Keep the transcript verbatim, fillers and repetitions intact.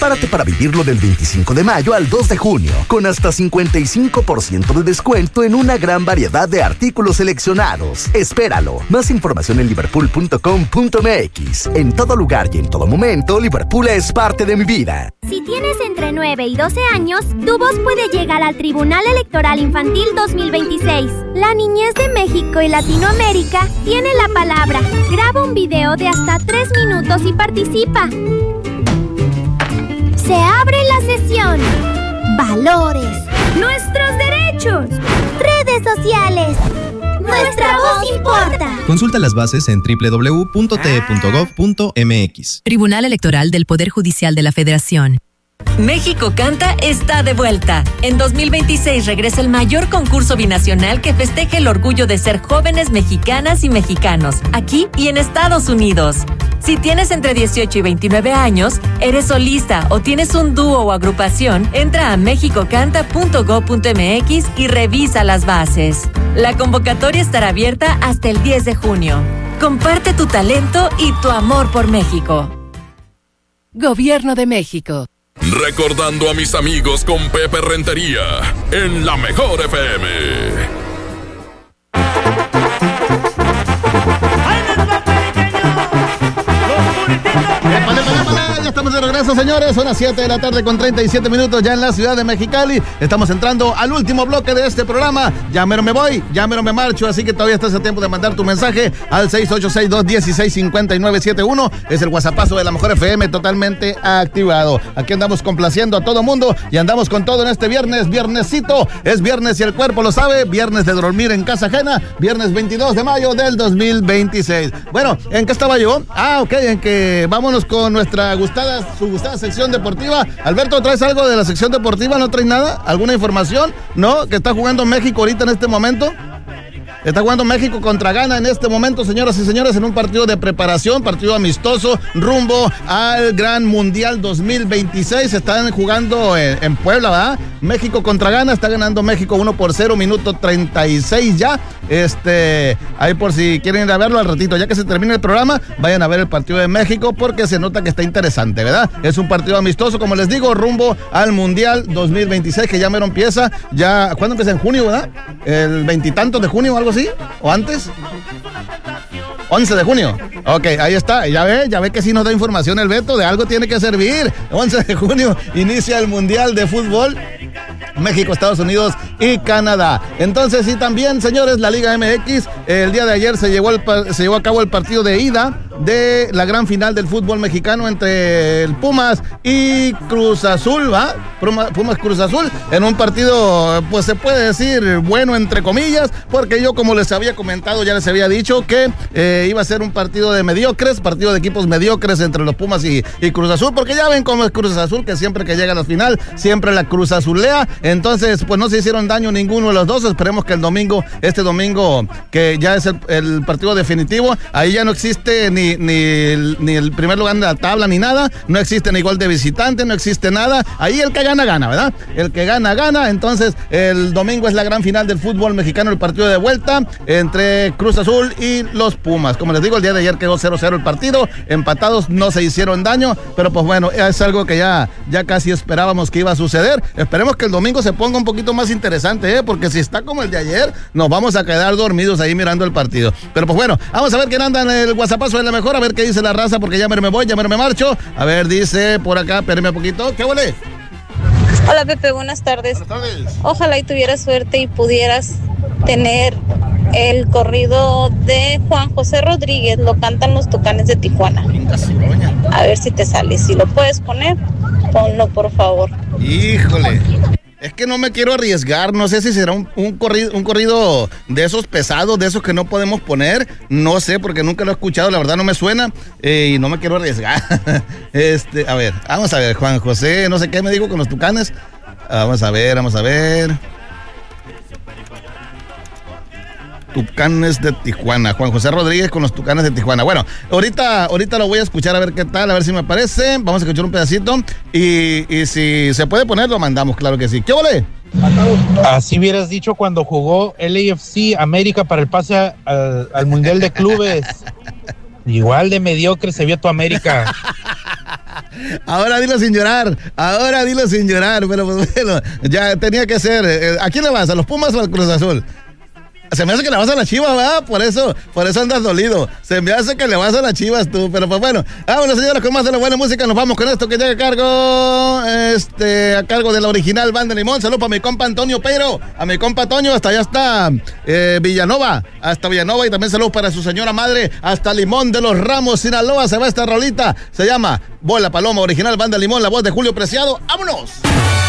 Párate para vivirlo del veinticinco de mayo al dos de junio, con hasta cincuenta y cinco por ciento de descuento en una gran variedad de artículos seleccionados. Espéralo. Más información en liverpool punto com punto m x. En todo lugar y en todo momento, Liverpool es parte de mi vida. Si tienes entre nueve y doce años, tu voz puede llegar al Tribunal Electoral Infantil dos mil veintiséis. La niñez de México y Latinoamérica tiene la palabra. Graba un video de hasta tres minutos y participa. Se abre la sesión. Valores. Nuestros derechos. Redes sociales. Nuestra voz importa. Consulta las bases en doble u doble u doble u punto t e punto gov punto m x. Tribunal Electoral del Poder Judicial de la Federación. México Canta está de vuelta. En dos mil veintiséis regresa el mayor concurso binacional que festeja el orgullo de ser jóvenes mexicanas y mexicanos, aquí y en Estados Unidos. Si tienes entre dieciocho y veintinueve años, eres solista o tienes un dúo o agrupación, entra a mexico canta punto gov punto m x y revisa las bases. La convocatoria estará abierta hasta el diez de junio. Comparte tu talento y tu amor por México. Gobierno de México. Recordando a mis amigos con Pepe Rentería en la Mejor F M. Ya estamos de regreso, señores. Son las siete de la tarde con treinta y siete minutos ya en la ciudad de Mexicali. Estamos entrando al último bloque de este programa. Ya mero me voy, ya mero me marcho, así que todavía estás a tiempo de mandar tu mensaje al seis ocho seis, dos uno seis, cinco nueve siete uno. Es el WhatsAppazo de la Mejor F M totalmente activado. Aquí andamos complaciendo a todo mundo y andamos con todo en este viernes, viernesito. Es viernes y el cuerpo lo sabe, viernes de dormir en casa ajena, viernes veintidós de mayo del dos mil veintiséis. Bueno, ¿en qué estaba yo? Ah, ok, en que vámonos con nuestra gustada, su gustada sección deportiva. Alberto, ¿traes algo de la sección deportiva? ¿No traes nada? ¿Alguna información? ¿No? ¿Que está jugando México ahorita en este momento? Está jugando México contra Ghana en este momento, señoras y señores, en un partido de preparación, partido amistoso, rumbo al Gran Mundial dos mil veintiséis. Están jugando en, en Puebla, ¿verdad? México contra Ghana, está ganando México uno por cero, minuto treinta y seis ya. Este, ahí por si quieren ir a verlo al ratito, ya que se termine el programa, vayan a ver el partido de México porque se nota que está interesante, ¿verdad? Es un partido amistoso, como les digo, rumbo al Mundial dos mil veintiséis, que ya mero empieza, ya, ¿cuándo empieza? En junio, ¿verdad? El veintitantos de junio o algo así, o antes. once de junio. Ok, ahí está. Ya ve, ya ve que sí nos da información el Beto, de algo tiene que servir. once de junio inicia el Mundial de Fútbol. México, Estados Unidos y Canadá. Entonces, sí, también, señores, la Liga M X, el día de ayer se llevó, el, se llevó a cabo el partido de ida de la gran final del fútbol mexicano entre el Pumas y Cruz Azul, ¿va? Pumas Cruz Azul, en un partido, pues se puede decir, bueno, entre comillas, porque yo, como les había comentado, ya les había dicho que eh, iba a ser un partido de mediocres, partido de equipos mediocres entre los Pumas y, y Cruz Azul, porque ya ven cómo es Cruz Azul, que siempre que llega a la final, siempre la Cruz Azulea. Entonces, pues no se hicieron daño ninguno de los dos. Esperemos que el domingo, este domingo, que ya es el, el partido definitivo, ahí ya no existe ni, ni, el, ni el primer lugar de la tabla ni nada, no existe ni gol de visitante, no existe nada. Ahí el que gana, gana, ¿verdad? El que gana, gana. Entonces, el domingo es la gran final del fútbol mexicano, el partido de vuelta entre Cruz Azul y los Pumas. Como les digo, el día de ayer quedó cero cero el partido, empatados, no se hicieron daño, pero pues bueno, es algo que ya, ya casi esperábamos que iba a suceder. Esperemos que el domingo se ponga un poquito más interesante, ¿eh? Porque si está como el de ayer, nos vamos a quedar dormidos ahí mirando el partido. Pero pues bueno, vamos a ver quién anda en el WhatsAppazo de la Mejor, a ver qué dice la raza, porque ya me voy, ya me marcho. A ver, dice por acá, espérame un poquito. ¿Qué huele? Hola, Pepe, buenas tardes. Buenas tardes. Ojalá y tuvieras suerte y pudieras tener el corrido de Juan José Rodríguez, lo cantan los Tucanes de Tijuana. A ver si te sale, si lo puedes poner, ponlo por favor. Híjole. Es que no me quiero arriesgar, no sé si será un, un, corrido, un corrido de esos pesados, de esos que no podemos poner, no sé, porque nunca lo he escuchado, la verdad no me suena, eh, y no me quiero arriesgar. este, a ver, vamos a ver, Juan José, no sé qué me dijo con los Tucanes, vamos a ver, vamos a ver... Tucanes de Tijuana, Juan José Rodríguez con los Tucanes de Tijuana. Bueno, ahorita, ahorita lo voy a escuchar a ver qué tal, a ver si me parece. Vamos a escuchar un pedacito y, y si se puede poner, lo mandamos, claro que sí. ¿Qué ole? Así hubieras dicho cuando jugó el A F C América para el pase a, al, al Mundial de Clubes. Igual de mediocre se vio tu América. Ahora dilo sin llorar, ahora dilo sin llorar, pero pues bueno, ya tenía que ser. ¿A quién le vas? ¿A los Pumas o al Cruz Azul? Se me hace que le vas a las Chivas, ¿verdad? Por eso, por eso andas dolido. Se me hace que le vas a las Chivas tú, pero pues bueno. Vámonos, señores, con más de la buena música. Nos vamos con esto que llega a cargo, este, a cargo de la original Banda Limón. Saludos para mi compa Antonio Pero, a mi compa Toño, hasta allá está eh, Villanova, hasta Villanova, y también saludos para su señora madre, hasta Limón de los Ramos, Sinaloa. Se va esta rolita, se llama Bola Paloma, original Banda Limón, la voz de Julio Preciado. ¡Vámonos!